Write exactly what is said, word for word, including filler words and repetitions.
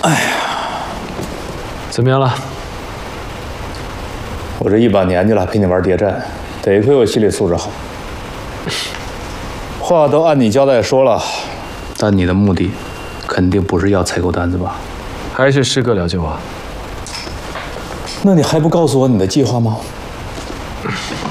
哎呀， 怎么样了？ 我这一把年纪了，陪你玩谍战，得亏我心理素质好。话都按你交代说了，但你的目的肯定不是要采购单子吧？ 还是师哥了解我？ 那你还不告诉我你的计划吗？